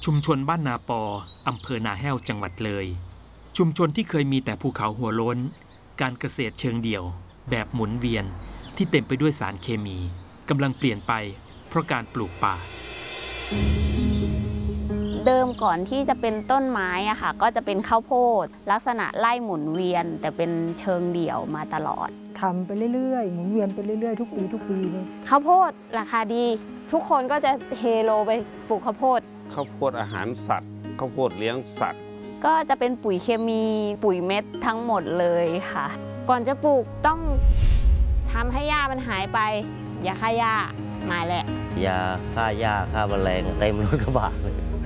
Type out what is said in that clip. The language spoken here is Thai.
ชุมชนบ้านนาปออำเภอนาแห้วจังหวัดเลยชุมชนที่เคยมีแต่ภูเขาหัวโล้นการเกษตรเชิงเดี่ยวแบบหมุนเวียนที่เต็มไปด้วยสารเคมีกำลังเปลี่ยนไปเพราะการปลูกป่าเดิมก่อนที่จะเป็นต้นไม้อะค่ะก็จะเป็นข้าวโพดลักษณะไร่หมุนเวียนแต่เป็นเชิงเดี่ยวมาตลอดทำไปเรื่อยๆหมุนเวียนไปเรื่อยๆทุกปีเลยข้าวโพดราคาดีทุกคนก็จะเฮโลไปปลูกข้าวโพดข้าวโพดอาหารสัตว์ข้าวโพดเลี้ยงสัตว์ก็จะเป็นปุ๋ยเคมีปุ๋ยเม็ดทั้งหมดเลยค่ะก่อนจะปลูกต้องทำให้หญ้ามันหายไปยาฆ่าหญ้ามาแหละยาฆ่าหญ้าฆ่าแมลงเต็มรถกระบะเลย